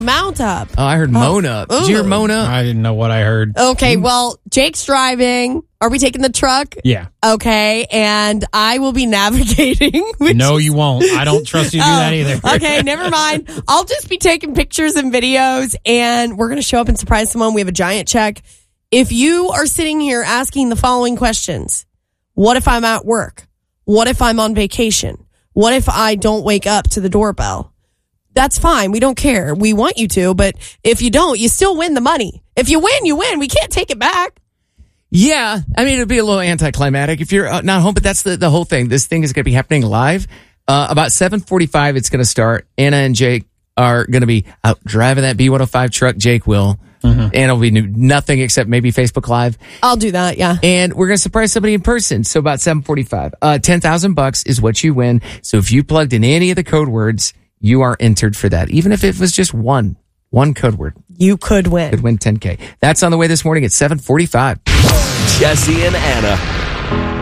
Mount up. Oh, I heard Moan Up. Did you hear Moan Up? I didn't know what I heard. Okay, well, Jake's driving. Are we taking the truck? Yeah. Okay, and I will be navigating. No, you won't. I don't trust you to do that either. Okay, never mind. I'll just be taking pictures and videos, and we're going to show up and surprise someone. We have a giant check. If you are sitting here asking the following questions, what if I'm at work? What if I'm on vacation? What if I don't wake up to the doorbell? That's fine. We don't care. We want you to, but if you don't, you still win the money. If you win, you win. We can't take it back. Yeah. I mean, it'd be a little anticlimactic if you're not home, but that's the whole thing. This thing is going to be happening live. About 7:45, it's going to start. Anna and Jake are going to be out driving that B105 truck. Jake will. And it'll be nothing except maybe Facebook Live. I'll do that, yeah. And we're going to surprise somebody in person. So about 7:45. $10,000 is what you win. So if you plugged in any of the code words, you are entered for that. Even if it was just one code word. You could win. Could win $10K. That's on the way this morning at 7:45. Jesse and Anna.